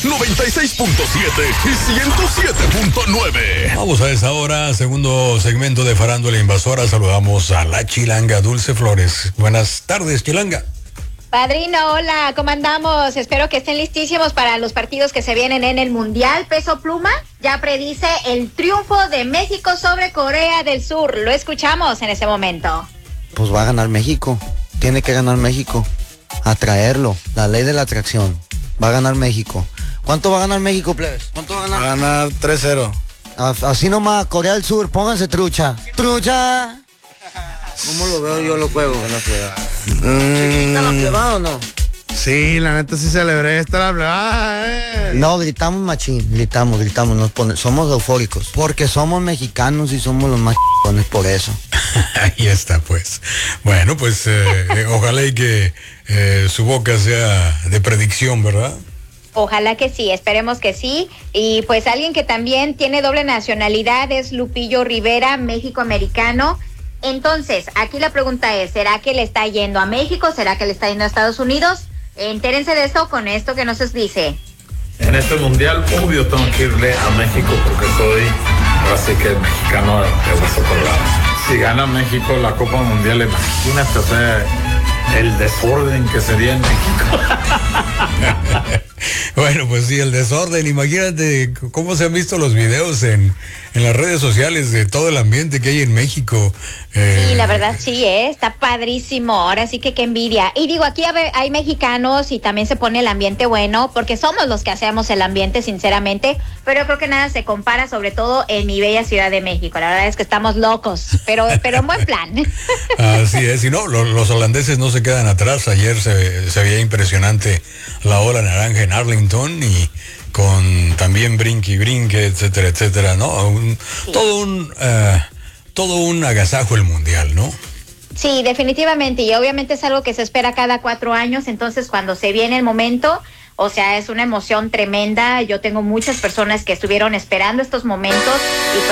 96.7 y 107.9. Vamos a esa hora, segundo segmento de Farándula Invasora. Saludamos a la Chilanga Dulce Flores. Buenas tardes, Chilanga. Padrino, hola, ¿cómo andamos? Espero que estén listísimos para los partidos que se vienen en el Mundial. Peso Pluma ya predice el triunfo de México sobre Corea del Sur. Lo escuchamos en ese momento. Pues va a ganar México. Tiene que ganar México. Atraerlo. La ley de la atracción. Va a ganar México. ¿Cuánto va a ganar México, plebes? ¿Cuánto va a ganar? Va a ganar 3-0. Así nomás, Corea del Sur, pónganse trucha. ¡Trucha! ¿Cómo lo veo yo, lo juego? ¿Está la plebada o no? Sí, la neta sí celebré. Está la plebada, No, gritamos machín, gritamos, somos eufóricos. Porque somos mexicanos y somos los más ch***ones por eso. Ahí está, pues. Bueno, pues ojalá y que su boca sea de predicción, ¿verdad? Ojalá que sí, esperemos que sí. Y pues alguien que también tiene doble nacionalidad es Lupillo Rivera, México-americano. Entonces, aquí la pregunta es, ¿será que le está yendo a México? ¿Será que le está yendo a Estados Unidos? Entérense de esto con esto que nos dice. En este mundial, obvio, tengo que irle a México porque soy, ahora sí que mexicano de hueso colorado. Si gana México la Copa Mundial, imagínate, o sea, el desorden que sería en México. Bueno, pues sí, el desorden. Imagínate cómo se han visto los videos en las redes sociales de todo el ambiente que hay en México. Sí, la verdad sí, está padrísimo. Ahora sí que qué envidia. Y digo, aquí hay mexicanos y también se pone el ambiente bueno, porque somos los que hacemos el ambiente, sinceramente. Pero yo creo que nada se compara, sobre todo en mi bella Ciudad de México. La verdad es que estamos locos, pero en buen plan. Así es, y no, los holandeses no se quedan atrás. Ayer se veía impresionante la ola naranja en Arlington y con también brinque, etcétera, etcétera, ¿no? Sí. Todo un agasajo el mundial, ¿no? Sí, definitivamente, y obviamente es algo que se espera cada 4 años, entonces cuando se viene el momento, o sea, es una emoción tremenda. Yo tengo muchas personas que estuvieron esperando estos momentos y pues